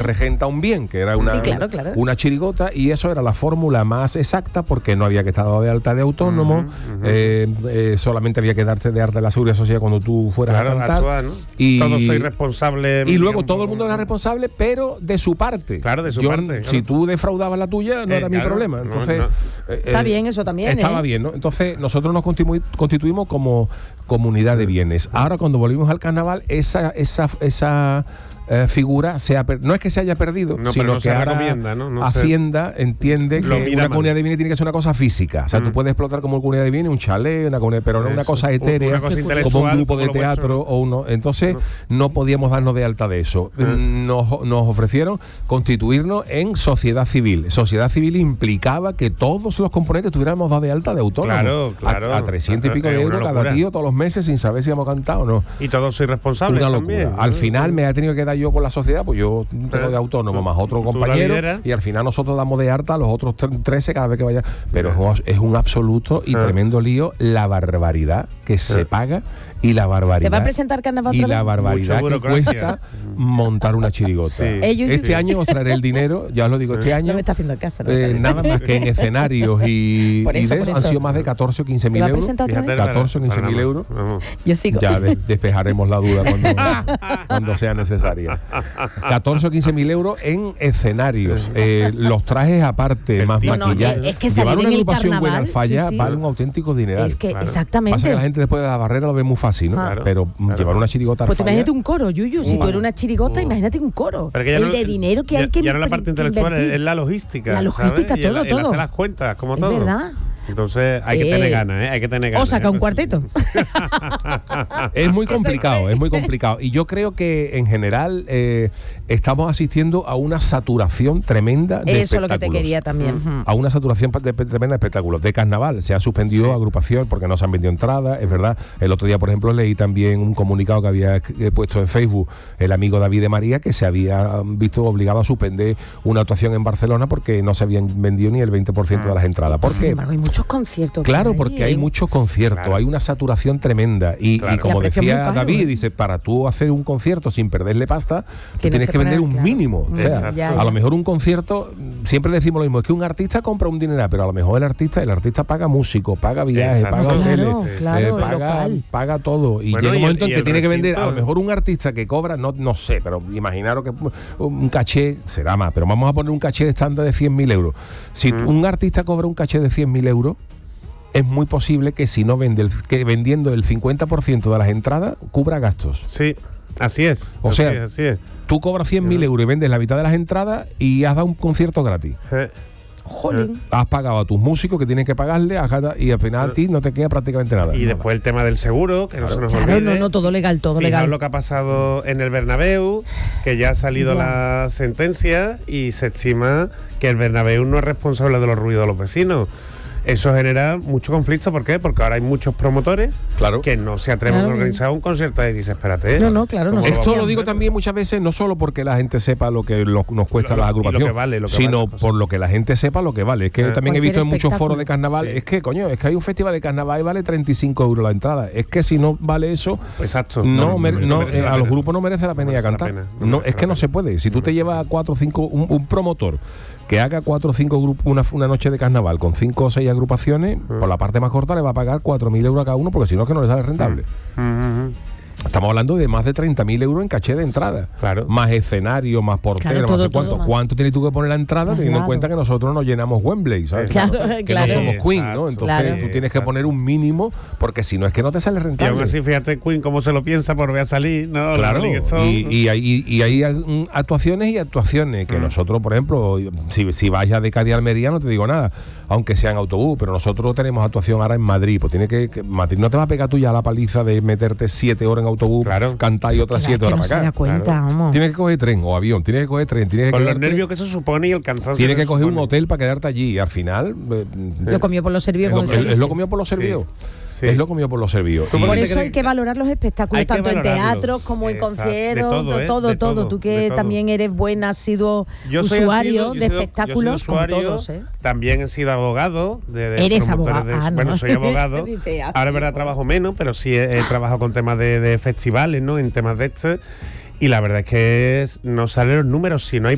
regenta un bien, que era una chirigota, y eso era la fórmula más exacta porque no había que estar dado de alta de autónomo, solamente había que darte de alta de la Seguridad Social cuando tú fueras a cantar. Actuar, ¿no? Y todos sois responsables. Y luego todo el mundo era responsable, pero de su parte. Claro, de su parte. Claro. Si tú defraudabas la tuya, no era mi problema. Entonces, está bien, eso también. Estaba bien, ¿no? Entonces, nosotros nos constituimos como comunidad de bienes. Ahora, cuando volvimos al carnaval, esa figura no es que se haya perdido, sino que ahora Hacienda entiende que una comunidad de bienes tiene que ser una cosa física. O sea, tú puedes explotar como comunidad de bienes un chalet, pero no una cosa etérea, como un grupo de teatro o uno. Entonces, no podíamos darnos de alta de eso. Nos ofrecieron constituirnos en sociedad civil. Sociedad civil implicaba que todos los componentes tuviéramos dado de alta de autónomos. Claro. A 300 y pico de euros cada tío todos los meses sin saber si íbamos a cantar o no. Y todos sois responsables también. Al final me ha tenido que dar yo con la sociedad, pues yo tengo de autónomo más otro compañero y al final nosotros damos de alta a los otros 13 cada vez que vaya, pero es un absoluto y tremendo lío la barbaridad que se paga y la barbaridad. ¿Te va a presentar carnaval y la barbaridad que cuesta montar una chirigota. Este año os traeré el dinero, ya os lo digo, este año no me está haciendo caso, nada más que en escenarios y han sido más de 14 o 15 mil euros. 14 o 15 mil euros. Yo sigo. Ya despejaremos la duda cuando sea necesaria. 14 o 15 mil euros en escenarios, los trajes aparte, más maquillaje. Es que llevar salir una en el agrupación carnaval, buena al falla vale un auténtico dineral. Es que exactamente. Pasa que la gente después de la barrera lo ve muy fácil, ¿no? Pero llevar una chirigota al pues falla. Imagínate un coro, Yuyu. Si tú eres una chirigota, imagínate un coro. El de dinero que hay que ya no la parte intelectual, es la logística. La logística, ¿sabes? todo. Y hacer las cuentas, como todo. Es verdad. Entonces hay que tener ganas, hay que tener ganas. O saca un cuarteto. Es muy complicado. Y yo creo que en general estamos asistiendo a una saturación tremenda de espectáculos. Eso es lo que te quería también. A una saturación tremenda de espectáculos. De carnaval se ha suspendido agrupación porque no se han vendido entradas, es verdad. El otro día, por ejemplo, leí también un comunicado que había puesto en Facebook el amigo David de María, que se había visto obligado a suspender una actuación en Barcelona porque no se habían vendido ni el 20% de las entradas. ¿Por qué? Sin embargo, hay muchos conciertos. Claro, porque hay muchos conciertos, hay una saturación tremenda y como decía David, dice, para tú hacer un concierto sin perderle pasta, tú tienes que vender un mínimo. O sea, a lo mejor un concierto, siempre decimos lo mismo, es que un artista compra un dineral, pero a lo mejor el artista paga músico, paga viajes, paga hoteles, paga todo. Y llega un momento en que tiene que vender, a lo mejor un artista que cobra, no sé, pero imaginaros que un caché será más, pero vamos a poner un caché de estándar de 100.000 euros. Si un artista cobra un caché de 100.000 euros, es muy posible que si no vende, que vendiendo el 50% de las entradas, cubra gastos. Sí, así es. O sea, tú cobras 100.000 euros y vendes la mitad de las entradas y has dado un concierto gratis. Jolín. Has pagado a tus músicos que tienen que pagarle y al final a ti no te queda prácticamente nada. Y después el tema del seguro, que no se nos olvide. No, todo legal, todo Fijaos legal. lo que ha pasado en el Bernabéu, que ya ha salido la sentencia y se estima que el Bernabéu no es responsable de los ruidos de los vecinos. Eso genera mucho conflicto. ¿Por qué? Porque ahora hay muchos promotores que no se atreven a organizar un concierto y dices, espérate. Esto lo digo también muchas veces, no solo porque la gente sepa lo que nos cuesta la agrupación, sino por lo que la gente sepa lo que vale. Es que también he visto en muchos foros de carnaval, es que hay un festival de carnaval y vale 35 euros la entrada. Es que si no vale eso, exacto, a los grupos no merece la pena ir a cantar. Es que no se puede. Si tú te llevas a 4 o 5, un promotor que haga 4 o 5 grupos, una noche de carnaval con 5 o 6 agrupaciones, por la parte más corta le va a pagar 4.000 euros a cada uno, porque si no es que no le sale rentable. Estamos hablando de más de 30.000 euros en caché de entrada. Más escenario, más portero, no sé cuánto. ¿Cuánto tienes tú que poner la entrada teniendo en cuenta que nosotros nos llenamos Wembley, ¿sabes? Que no somos Queen, ¿no? Entonces tú tienes que poner un mínimo, porque si no es que no te sale rentable. Y aún así, fíjate Queen cómo se lo piensa por ver a salir, ¿no? Claro, y hay actuaciones y actuaciones que nosotros, por ejemplo, si vayas de Cádiz a Almería no te digo nada, aunque sea en autobús, pero nosotros tenemos actuación ahora en Madrid, pues tiene que Madrid no te va a pegar tú ya la paliza de meterte 7 horas en autobús, cantar y otras 7 horas para acá. Tienes que coger tren o avión, tienes que coger tren, con los nervios que eso supone y el cansancio. Tienes que coger un hotel para quedarte allí y al final lo comió por los servicios. Es lo comió por los servicios. Es lo comido por los servicios. Por eso hay que valorar los espectáculos, tanto en teatros como en conciertos, todo. Tú que también eres buen, asiduo usuario de espectáculos, como todos. También he sido abogado. Eres abogado. Bueno, soy abogado. Ahora es verdad trabajo menos, pero sí he trabajado con temas de festivales, ¿no? En temas de estos. Y la verdad es que no salen los números. Si no hay